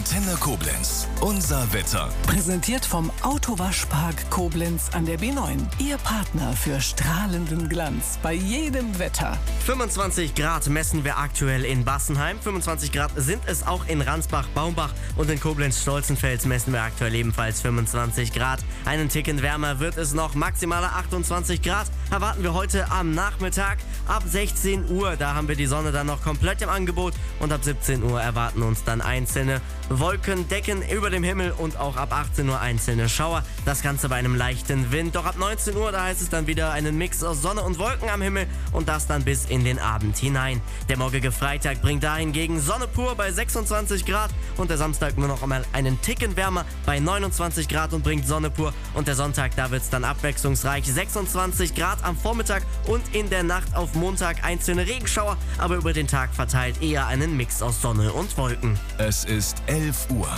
Antenne Koblenz. Unser Wetter. Präsentiert vom Autowaschpark Koblenz an der B9. Ihr Partner für strahlenden Glanz bei jedem Wetter. 25 Grad messen wir aktuell in Bassenheim. 25 Grad sind es auch in Ransbach, Baumbach und in Koblenz-Stolzenfels messen wir aktuell ebenfalls 25 Grad. Einen Ticken wärmer wird es noch. Maximale 28 Grad erwarten wir heute am Nachmittag. Ab 16 Uhr, da haben wir die Sonne dann noch komplett im Angebot. Und ab 17 Uhr erwarten uns dann einzelne Wolkendecken über dem Himmel und auch ab 18 Uhr einzelne Schauer. Das Ganze bei einem leichten Wind. Doch ab 19 Uhr, da heißt es dann wieder einen Mix aus Sonne und Wolken am Himmel und das dann bis in den Abend hinein. Der morgige Freitag bringt da hingegen Sonne pur bei 26 Grad und der Samstag nur noch einmal einen Ticken wärmer bei 29 Grad und bringt Sonne pur. Und der Sonntag, da wird es dann abwechslungsreich 26 Grad am Vormittag und in der Nacht auf Montag einzelne Regenschauer, aber über den Tag verteilt eher einen Mix aus Sonne und Wolken. Es ist 11 Uhr.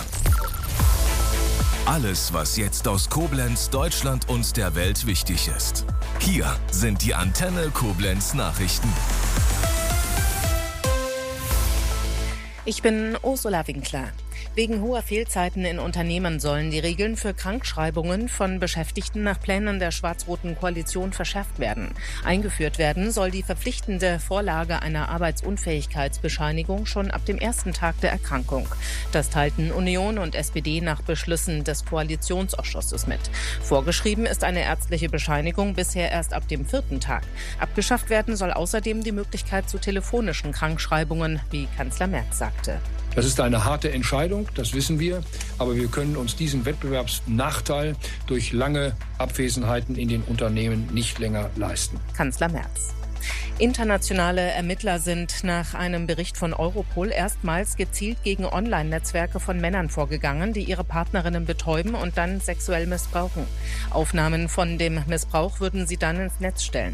Alles, was jetzt aus Koblenz, Deutschland und der Welt wichtig ist. Hier sind die Antenne Koblenz Nachrichten. Ich bin Ursula Winkler. Wegen hoher Fehlzeiten in Unternehmen sollen die Regeln für Krankschreibungen von Beschäftigten nach Plänen der schwarz-roten Koalition verschärft werden. Eingeführt werden soll die verpflichtende Vorlage einer Arbeitsunfähigkeitsbescheinigung schon ab dem ersten Tag der Erkrankung. Das teilten Union und SPD nach Beschlüssen des Koalitionsausschusses mit. Vorgeschrieben ist eine ärztliche Bescheinigung bisher erst ab dem 4. Tag. Abgeschafft werden soll außerdem die Möglichkeit zu telefonischen Krankschreibungen, wie Kanzler Merz sagte. Das ist eine harte Entscheidung, das wissen wir, aber wir können uns diesen Wettbewerbsnachteil durch lange Abwesenheiten in den Unternehmen nicht länger leisten. Kanzler Merz. Internationale Ermittler sind nach einem Bericht von Europol erstmals gezielt gegen Online-Netzwerke von Männern vorgegangen, die ihre Partnerinnen betäuben und dann sexuell missbrauchen. Aufnahmen von dem Missbrauch würden sie dann ins Netz stellen.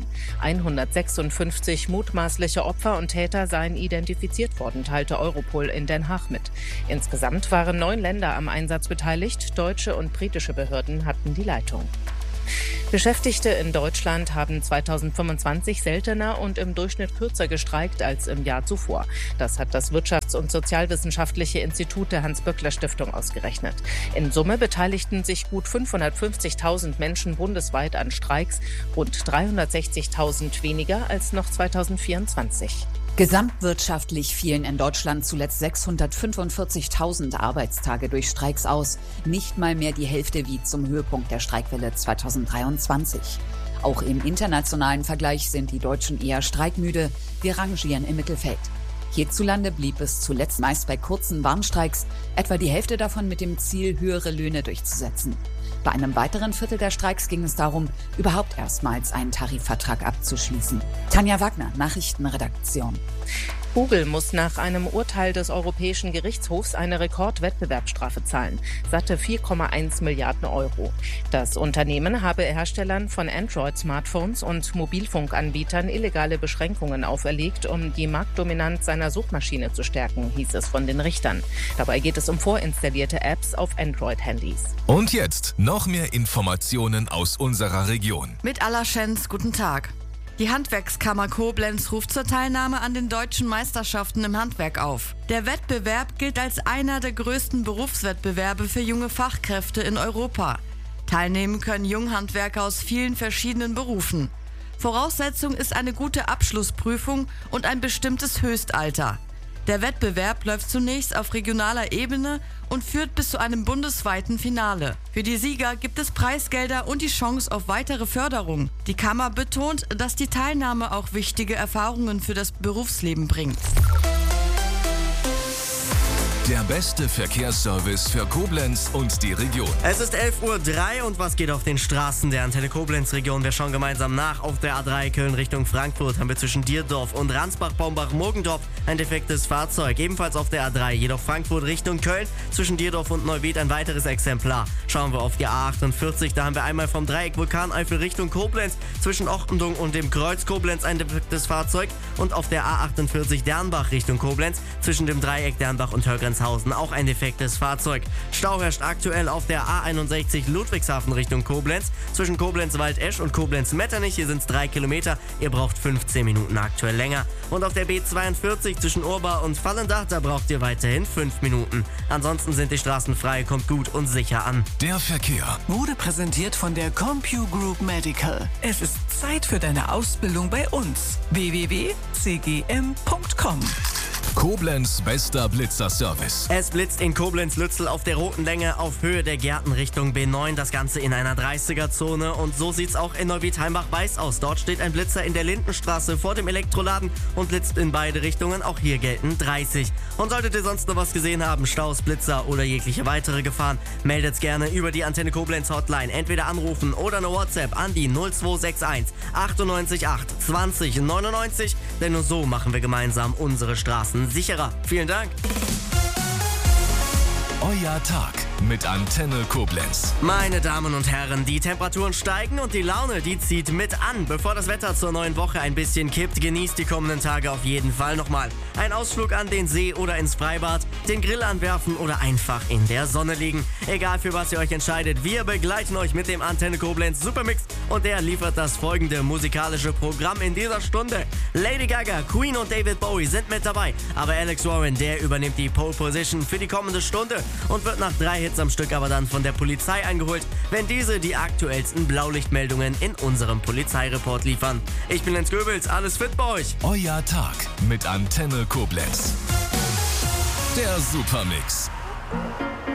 156 mutmaßliche Opfer und Täter seien identifiziert worden, teilte Europol in Den Haag mit. Insgesamt waren 9 Länder am Einsatz beteiligt. Deutsche und britische Behörden hatten die Leitung. Beschäftigte in Deutschland haben 2025 seltener und im Durchschnitt kürzer gestreikt als im Jahr zuvor. Das hat das Wirtschafts- und Sozialwissenschaftliche Institut der Hans-Böckler-Stiftung ausgerechnet. In Summe beteiligten sich gut 550.000 Menschen bundesweit an Streiks, rund 360.000 weniger als noch 2024. Gesamtwirtschaftlich fielen in Deutschland zuletzt 645.000 Arbeitstage durch Streiks aus. Nicht mal mehr die Hälfte wie zum Höhepunkt der Streikwelle 2023. Auch im internationalen Vergleich sind die Deutschen eher streikmüde. Wir rangieren im Mittelfeld. Hierzulande blieb es zuletzt meist bei kurzen Warnstreiks, etwa die Hälfte davon mit dem Ziel, höhere Löhne durchzusetzen. Bei einem weiteren Viertel der Streiks ging es darum, überhaupt erstmals einen Tarifvertrag abzuschließen. Tanja Wagner, Nachrichtenredaktion. Google muss nach einem Urteil des Europäischen Gerichtshofs eine Rekordwettbewerbsstrafe zahlen. Satte 4,1 Milliarden Euro. Das Unternehmen habe Herstellern von Android-Smartphones und Mobilfunkanbietern illegale Beschränkungen auferlegt, um die Marktdominanz seiner Suchmaschine zu stärken, hieß es von den Richtern. Dabei geht es um vorinstallierte Apps auf Android-Handys. Und jetzt noch mehr Informationen aus unserer Region. Mit Allerschenz, guten Tag. Die Handwerkskammer Koblenz ruft zur Teilnahme an den deutschen Meisterschaften im Handwerk auf. Der Wettbewerb gilt als einer der größten Berufswettbewerbe für junge Fachkräfte in Europa. Teilnehmen können Junghandwerker aus vielen verschiedenen Berufen. Voraussetzung ist eine gute Abschlussprüfung und ein bestimmtes Höchstalter. Der Wettbewerb läuft zunächst auf regionaler Ebene und führt bis zu einem bundesweiten Finale. Für die Sieger gibt es Preisgelder und die Chance auf weitere Förderung. Die Kammer betont, dass die Teilnahme auch wichtige Erfahrungen für das Berufsleben bringt. Der beste Verkehrsservice für Koblenz und die Region. Es ist 11:03 Uhr und was geht auf den Straßen der Antenne Koblenz-Region? Wir schauen gemeinsam nach. Auf der A3 Köln Richtung Frankfurt haben wir zwischen Dierdorf und Ransbach-Baumbach-Murgendorf ein defektes Fahrzeug. Ebenfalls auf der A3, jedoch Frankfurt Richtung Köln. Zwischen Dierdorf und Neuwied ein weiteres Exemplar. Schauen wir auf die A48, da haben wir einmal vom Dreieck Vulkaneifel Richtung Koblenz. Zwischen Ochtendung und dem Kreuz Koblenz ein defektes Fahrzeug. Und auf der A48 Dernbach Richtung Koblenz. Zwischen dem Dreieck Dernbach und Hörgrenz Landshausen auch ein defektes Fahrzeug. Stau herrscht aktuell auf der A61 Ludwigshafen Richtung Koblenz. Zwischen Koblenz-Waldesch und Koblenz-Metternich, hier sind es 3 Kilometer. Ihr braucht 15 Minuten aktuell länger. Und auf der B42 zwischen Urba und Vallendach, da braucht ihr weiterhin 5 Minuten. Ansonsten sind die Straßen frei, kommt gut und sicher an. Der Verkehr Wurde präsentiert von der CompuGroup Medical. Es ist Zeit für deine Ausbildung bei uns. www.cgm.com. Koblenz bester Blitzerservice. Es blitzt in Koblenz-Lützel auf der roten Länge auf Höhe der Gärten Richtung B9, das Ganze in einer 30er-Zone. Und so sieht's auch in Neuwied-Heimbach-Weiß aus. Dort steht ein Blitzer in der Lindenstraße vor dem Elektroladen und blitzt in beide Richtungen. Auch hier gelten 30. Und solltet ihr sonst noch was gesehen haben, Staus, Blitzer oder jegliche weitere Gefahren, meldet's gerne über die Antenne Koblenz Hotline. Entweder anrufen oder eine WhatsApp an die 0261 98 8 20 99. Denn nur so machen wir gemeinsam unsere Straßen sicherer. Vielen Dank. Euer Tag mit Antenne Koblenz. Meine Damen und Herren, die Temperaturen steigen und die Laune, die zieht mit an. Bevor das Wetter zur neuen Woche ein bisschen kippt, genießt die kommenden Tage auf jeden Fall nochmal. Ein Ausflug an den See oder ins Freibad, den Grill anwerfen oder einfach in der Sonne liegen. Egal für was ihr euch entscheidet, wir begleiten euch mit dem Antenne Koblenz Supermix und der liefert das folgende musikalische Programm in dieser Stunde. Lady Gaga, Queen und David Bowie sind mit dabei, aber Alex Warren, der übernimmt die Pole Position für die kommende Stunde und wird nach 3 Hits am Stück aber dann von der Polizei eingeholt, wenn diese die aktuellsten Blaulichtmeldungen in unserem Polizeireport liefern. Ich bin Lenz Goebels, alles fit bei euch. Euer Tag mit Antenne Koblenz. Der Supermix.